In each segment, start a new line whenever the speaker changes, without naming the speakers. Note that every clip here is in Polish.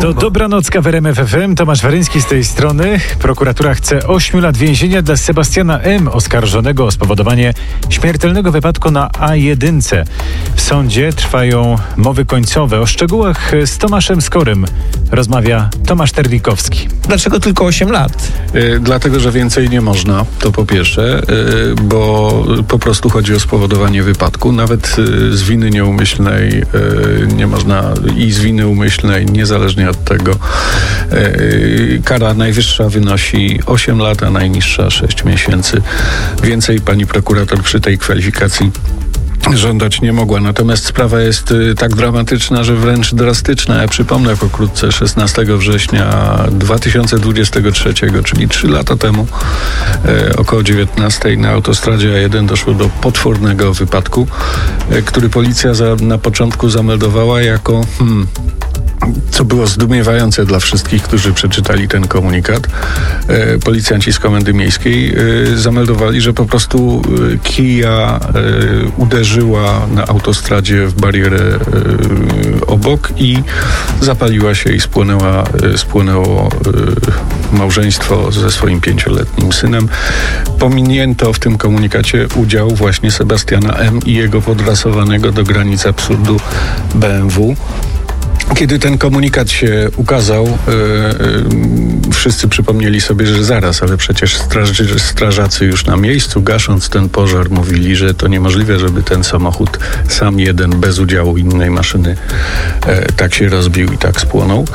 To dobranocka w RMF FM. Tomasz Weryński z tej strony. Prokuratura chce 8 lat więzienia dla Sebastiana M., oskarżonego o spowodowanie śmiertelnego wypadku na A1. W sądzie trwają mowy końcowe. O szczegółach z Tomaszem Skorym rozmawia Tomasz Terlikowski.
Dlaczego tylko 8 lat?
Dlatego, że więcej nie można, to po pierwsze, bo po prostu chodzi o spowodowanie wypadku. Nawet z winy nieumyślnej nie można i z winy umyślnej, niezależnie od tego, kara najwyższa wynosi 8 lat, a najniższa 6 miesięcy. Więcej pani prokurator przy tej kwalifikacji żądać nie mogła. Natomiast sprawa jest tak dramatyczna, że wręcz drastyczna. Ja przypomnę pokrótce, 16 września 2023, czyli 3 lata temu, około 19 na autostradzie A1 doszło do potwornego wypadku, który policja na początku zameldowała jako co było zdumiewające dla wszystkich, którzy przeczytali ten komunikat. Policjanci z Komendy Miejskiej zameldowali, że po prostu Kia uderzyła na autostradzie w barierę obok i zapaliła się i spłonęło małżeństwo ze swoim 5-letnim synem. Pominięto w tym komunikacie udział właśnie Sebastiana M. i jego podrasowanego do granic absurdu BMW. Kiedy ten komunikat się ukazał, wszyscy przypomnieli sobie, że zaraz, ale przecież strażacy już na miejscu, gasząc ten pożar, mówili, że to niemożliwe, żeby ten samochód sam jeden, bez udziału innej maszyny, tak się rozbił i tak spłonął.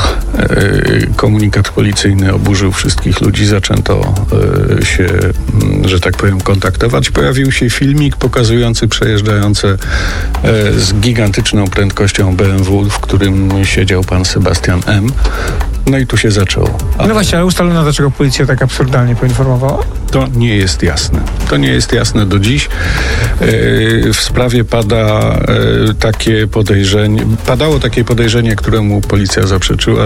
Komunikat policyjny oburzył wszystkich ludzi, zaczęto się, że tak powiem, kontaktować. Pojawił się filmik pokazujący przejeżdżające z gigantyczną prędkością BMW, w którym siedział pan Sebastian M. No i tu się zaczęło.
No właśnie, ale ustalono, dlaczego policja tak absurdalnie poinformowała?
To nie jest jasne. To nie jest jasne do dziś. W sprawie padało takie podejrzenie, któremu policja zaprzeczyła,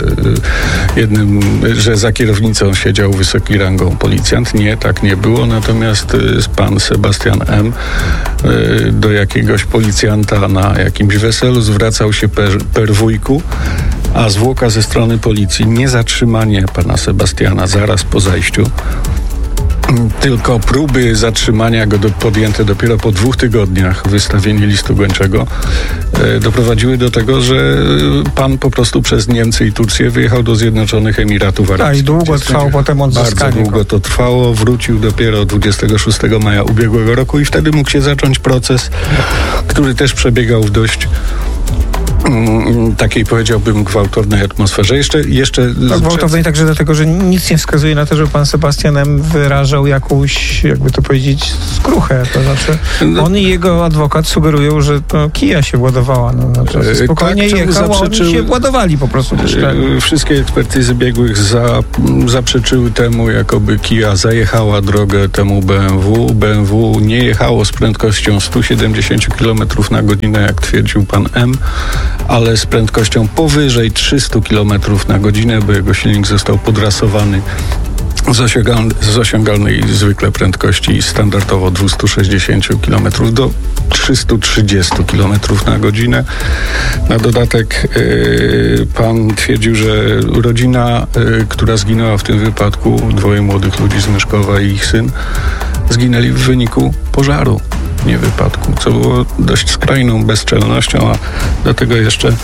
że za kierownicą siedział wysoki rangą policjant. Nie, tak nie było. Natomiast pan Sebastian M. do jakiegoś policjanta na jakimś weselu zwracał się per wujku, a zwłoka ze strony policji, nie zatrzymanie pana Sebastiana zaraz po zajściu, tylko próby zatrzymania go podjęte dopiero po 2 tygodniach, wystawienie listu gończego, doprowadziły do tego, że pan po prostu przez Niemcy i Turcję wyjechał do Zjednoczonych Emiratów Arabskich.
Tak, i długo trwało potem odzyskanie.
Bardzo długo to trwało, wrócił dopiero 26 maja ubiegłego roku i wtedy mógł się zacząć proces, który też przebiegał w dość takiej, powiedziałbym, gwałtownej atmosferze. Jeszcze
gwałtownej także dlatego, że nic nie wskazuje na to, że pan Sebastian M. wyrażał jakąś, jakby to powiedzieć, skruchę. To znaczy, on i jego adwokat sugerują, że Kia się ładowała. Spokojnie tak, jechał, oni się ładowali po prostu.
Wszystkie ekspertyzy biegłych zaprzeczyły temu, jakoby Kia zajechała drogę temu BMW. BMW nie jechało z prędkością 170 km na godzinę, jak twierdził pan M., ale z prędkością powyżej 300 km na godzinę, bo jego silnik został podrasowany z osiągalnej zwykle prędkości standardowo 260 km do 330 km na godzinę. Na dodatek pan twierdził, że rodzina, która zginęła w tym wypadku, 2 młodych ludzi z Myszkowa i ich syn, zginęli w wyniku pożaru, nie wypadku, co było dość skrajną bezczelnością, a do tego jeszcze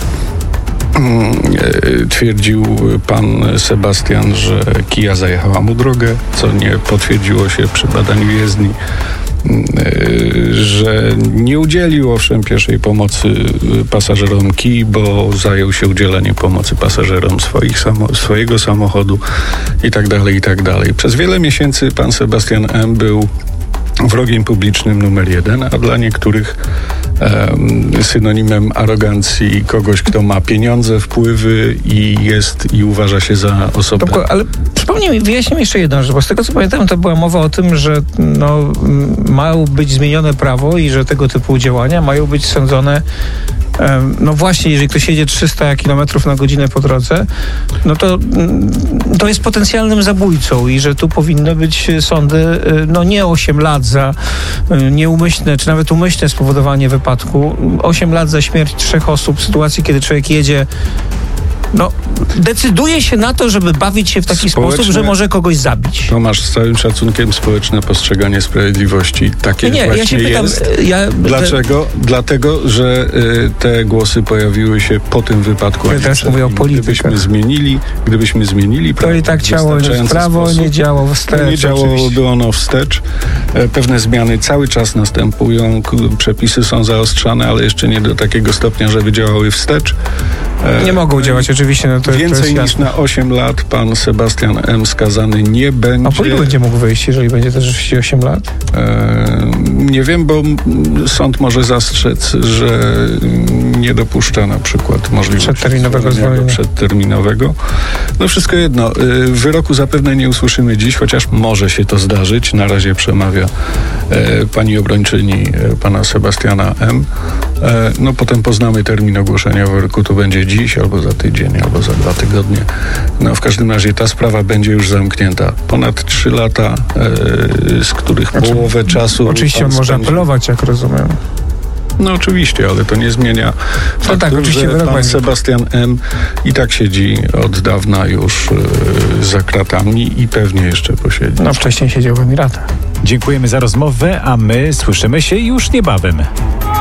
twierdził pan Sebastian, że Kia zajechała mu drogę, co nie potwierdziło się przy badaniu jezdni, że nie udzielił owszem pierwszej pomocy pasażerom Kii, bo zajął się udzieleniem pomocy pasażerom swojego samochodu i tak dalej. Przez wiele miesięcy pan Sebastian M. był wrogiem publicznym numer 1, a dla niektórych synonimem arogancji kogoś, kto ma pieniądze, wpływy i uważa się za osobę.
Ale przypomnij mi, wyjaśnij mi jeszcze jedną rzecz, bo z tego co pamiętam, to była mowa o tym, że ma być zmienione prawo i że tego typu działania mają być sądzone no właśnie, jeżeli ktoś jedzie 300 km na godzinę po drodze, no to jest potencjalnym zabójcą i że tu powinny być sądy, no nie 8 lat za nieumyślne, czy nawet umyślne spowodowanie wypadku, 8 lat za śmierć 3 osób w sytuacji, kiedy człowiek jedzie decyduje się na to, żeby bawić się w taki sposób, że może kogoś zabić.
Tomasz, z całym szacunkiem, społeczne postrzeganie sprawiedliwości takie właśnie
ja się pytam,
jest. Dlaczego? Dlatego, że te głosy pojawiły się po tym wypadku.
Ja teraz mówię o politykach.
Gdybyśmy zmienili
to i tak działo w prawo, nie działo wstecz.
Nie działoby ono wstecz. Pewne zmiany cały czas następują. Przepisy są zaostrzane, ale jeszcze nie do takiego stopnia, żeby działały wstecz.
Nie mogą działać oczywiście.
Więcej niż na 8 lat pan Sebastian M. skazany nie będzie.
A po ile będzie mógł wyjść, jeżeli będzie też rzeczywiście 8 lat?
Nie wiem, bo sąd może zastrzec, że nie dopuszcza na przykład możliwości przedterminowego. No wszystko jedno. Wyroku zapewne nie usłyszymy dziś, chociaż może się to zdarzyć. Na razie przemawia pani obrończyni pana Sebastiana M. No potem poznamy termin ogłoszenia wyroku. To będzie dziś, albo za tydzień, albo za 2 tygodnie. No w każdym razie ta sprawa będzie już zamknięta. Ponad 3 lata, z których połowę czasu...
Oczywiście on może apelować, jak rozumiem.
No oczywiście, ale to nie zmienia faktu, że pan Sebastian M. i tak siedzi od dawna już za kratami i pewnie jeszcze posiedzi.
No wcześniej siedział w Emiratach.
Dziękujemy za rozmowę, a my słyszymy się już niebawem.